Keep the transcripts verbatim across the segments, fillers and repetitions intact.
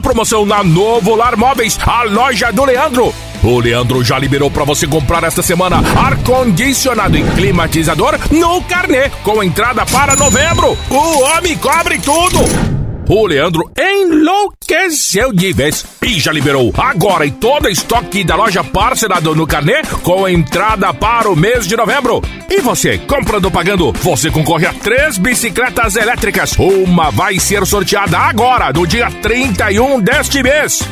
promoção na Novo Lar Móveis, a loja do Leandro. O Leandro já liberou para você comprar esta semana ar-condicionado e climatizador no Carnê, com entrada para novembro. O homem cobre tudo. O Leandro enlouqueceu de vez e já liberou agora em todo estoque da loja parcelado no Carnê, com entrada para o mês de novembro. E você, comprando ou pagando, você concorre a três bicicletas elétricas. Uma vai ser sorteada agora, no dia trinta e um deste mês.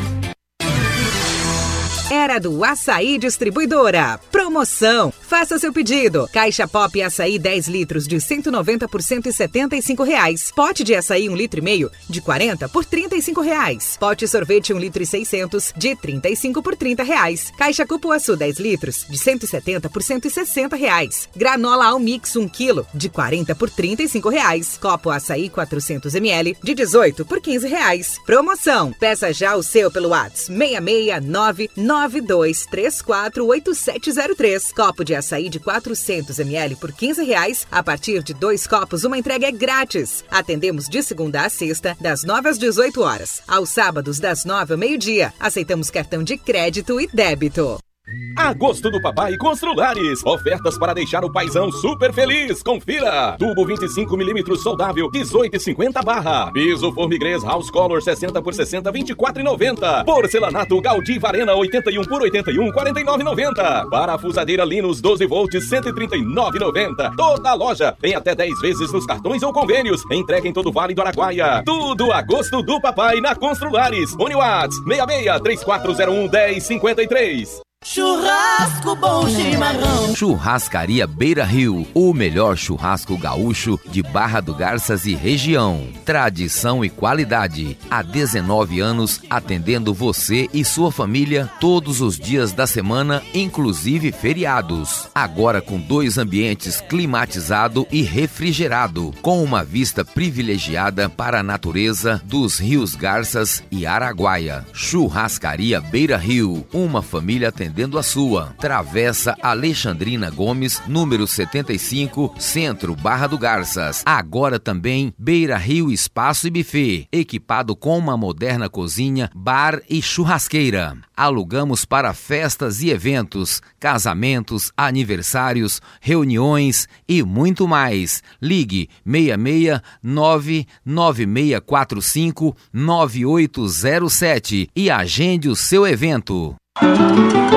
Era do Açaí Distribuidora. Promoção. Faça seu pedido. Caixa Pop Açaí dez litros de cento e noventa por cento e setenta e cinco reais. Pote de açaí um litro e meio de quarenta por trinta e cinco reais. Pote sorvete um litro e seiscentos de trinta e cinco por trinta reais. Caixa Cupuaçu dez litros de cento e setenta por cento e sessenta reais. Granola Almix um quilo de quarenta por trinta e cinco reais. Copo Açaí quatrocentos mililitros de dezoito por quinze reais. Promoção. Peça já o seu pelo WhatsApp seis seis nove nove dois três quatro oito sete zero três. Copo de açaí de quatrocentos mililitros por quinze reais. A partir de dois copos, uma entrega é grátis. Atendemos de segunda a sexta, das nove às dezoito horas. Aos sábados, das nove ao meio-dia. Aceitamos cartão de crédito e débito. Agosto do Papai Construlares. Ofertas para deixar o paizão super feliz. Confira. Tubo vinte e cinco milímetros soldável, dezoito e cinquenta barra. Piso Formigrês House Color sessenta por sessenta, vinte e quatro e noventa. Porcelanato Gaudí Varena oitenta e um por oitenta e um, quarenta e nove e noventa. Parafusadeira Linus doze volts, cento e trinta e nove e noventa. Toda a loja tem até dez vezes nos cartões ou convênios. Entrega em todo o Vale do Araguaia. Tudo Agosto do Papai na Construlares. Uniwatts seis seis três quatro zero um um zero cinco três. Churrasco bom chimarrão. Churrascaria Beira Rio, o melhor churrasco gaúcho de Barra do Garças e região. Tradição e qualidade. Há dezenove anos atendendo você e sua família todos os dias da semana, inclusive feriados. Agora com dois ambientes climatizado e refrigerado, com uma vista privilegiada para a natureza dos rios Garças e Araguaia. Churrascaria Beira Rio, uma família atendendo a sua. Travessa Alexandrina Gomes, número setenta e cinco, Centro, Barra do Garças. Agora também Beira Rio Espaço e Buffet, equipado com uma moderna cozinha, bar e churrasqueira. Alugamos para festas e eventos, casamentos, aniversários, reuniões e muito mais. Ligue seis seis nove nove seis quatro cinco nove oito zero sete e agende o seu evento.